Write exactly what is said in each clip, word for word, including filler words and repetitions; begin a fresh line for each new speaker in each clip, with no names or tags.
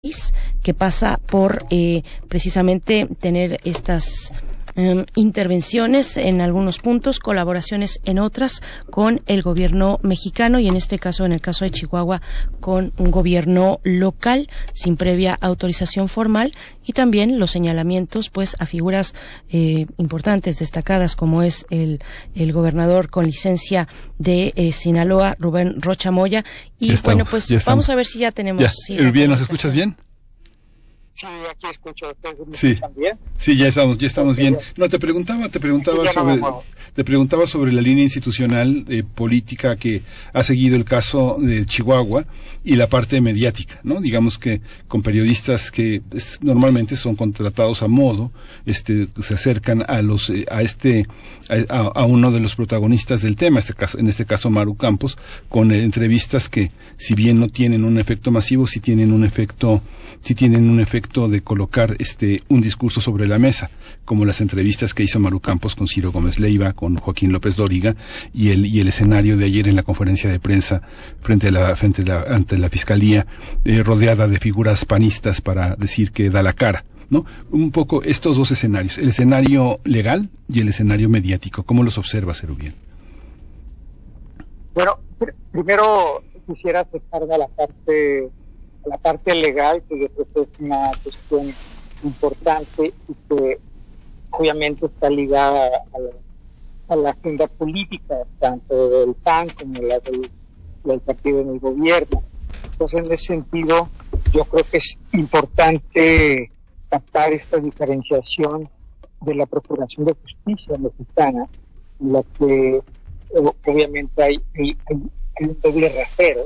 que pasa por eh, precisamente tener estas um, intervenciones en algunos puntos, colaboraciones en otras con el gobierno mexicano y en este caso, en el caso de Chihuahua, con un gobierno local sin previa autorización formal, y también los señalamientos pues a figuras eh, importantes, destacadas, como es el, el gobernador con licencia de eh, Sinaloa, Rubén Rocha Moya. Y
estamos,
bueno, pues vamos a ver si ya tenemos...
Ya.
Sí,
bien, ¿nos escuchas bien?
Sí, aquí escucho. ¿Ustedes me
sí.
escuchan bien?
Sí, ya estamos, ya estamos bien. No, te preguntaba, te preguntaba sobre, te preguntaba sobre la línea institucional eh, política que ha seguido el caso de Chihuahua y la parte mediática, ¿no? Digamos que con periodistas que es, normalmente son contratados a modo, este, se acercan a los, eh, a este, a, a uno de los protagonistas del tema, este caso, en este caso Maru Campos, con eh, entrevistas que, si bien no tienen un efecto masivo, sí tienen un efecto, sí tienen un efecto de colocar este un discurso sobre la mesa, como las entrevistas que hizo Maru Campos con Ciro Gómez Leiva, con Joaquín López Dóriga, y el y el escenario de ayer en la conferencia de prensa frente a la frente a la, ante la fiscalía, eh, rodeada de figuras panistas para decir que da la cara, ¿no? Un poco estos dos escenarios, el escenario legal y el escenario mediático, ¿cómo los observas, Erubiel?
Bueno, pr- primero quisiera acercar a la parte la parte legal, que yo creo que es una cuestión importante y que obviamente está ligada a la, a la agenda política, tanto del P A N como la del, del partido en el gobierno. Entonces, en ese sentido, yo creo que es importante captar esta diferenciación de la Procuración de Justicia mexicana, en la que obviamente hay, hay, hay, hay un doble rasero,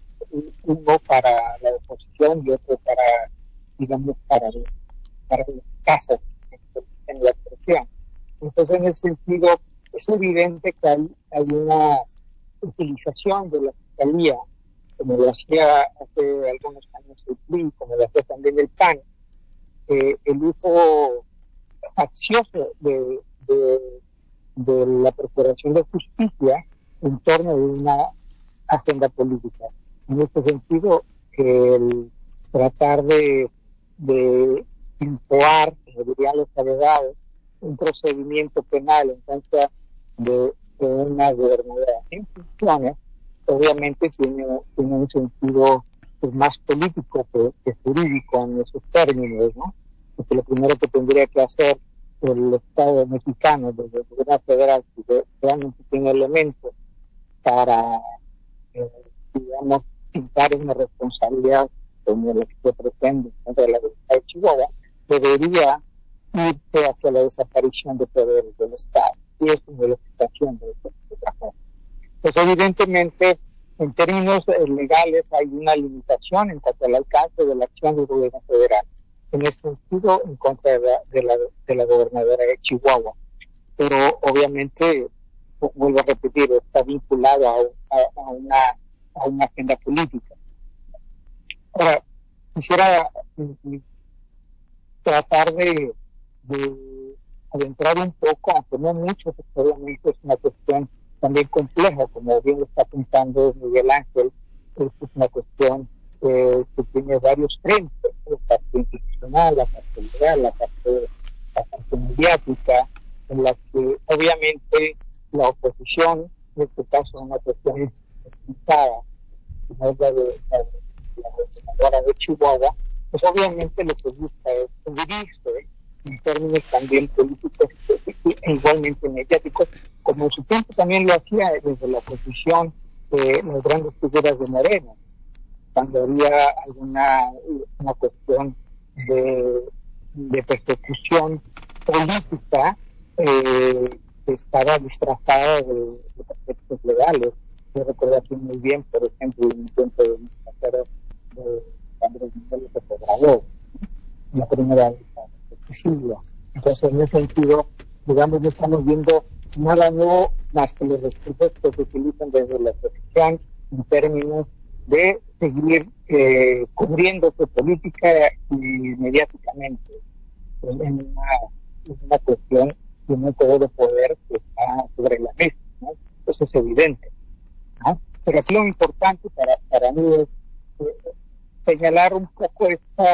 uno para la oposición y otro para, digamos, para, para las casas en la expresión. Entonces, en ese sentido, es evidente que hay, hay una utilización de la fiscalía, como lo hacía hace algunos años el P R I, como lo hacía también el P A N, eh, el uso faccioso de, de, de la Procuración de Justicia en torno de una agenda política. En este sentido, el tratar de, de incoar, como dirían los abogados, un procedimiento penal en contra de, de una gobernadora en funciones, obviamente tiene, tiene un sentido pues, más político que, que jurídico en esos términos, ¿no? Porque lo primero que tendría que hacer el Estado mexicano, desde el gobierno federal, que realmente tiene elementos para, eh, digamos, pintar una responsabilidad como la que se pretende contra la libertad de Chihuahua, debería irse hacia la desaparición de poderes del Estado. Y eso es lo que está haciendo de otra forma. Pues evidentemente, en términos eh, legales, hay una limitación en cuanto al alcance de la acción del gobierno federal. En ese sentido, en contra de la, de la, de la gobernadora de Chihuahua. Pero obviamente, vuelvo a repetir, está vinculado a, a, a una a una agenda política. Ahora, quisiera mm, tratar de, de adentrar un poco, aunque no mucho, porque obviamente es una cuestión también compleja, como bien lo está apuntando Miguel Ángel, es una cuestión eh, que tiene varios frentes, la parte institucional, la parte legal, la parte, la parte mediática, en la que obviamente la oposición, en este caso una cuestión como es la de la, la gobernadora de Chihuahua, pues obviamente lo que busca es cubrirse en términos también políticos e igualmente mediáticos, como en su tiempo también lo hacía desde la oposición eh, las grandes figuras de Morena, cuando había alguna una cuestión de, de persecución política eh, que estaba disfrazada de, de aspectos legales. Yo recuerdo aquí muy bien, por ejemplo, el intento de de Andrés Manuel López Obrador, la primera vez de siglo. Entonces, en ese sentido, digamos, no estamos viendo nada nuevo más que los recursos que se utilizan desde la oposición en términos de seguir eh, cubriéndose política y mediáticamente en una, en una cuestión de un poder de poder que está sobre la mesa, ¿no? Eso es evidente. ¿no? Pero aquí lo importante para, para mí es eh, señalar un poco esta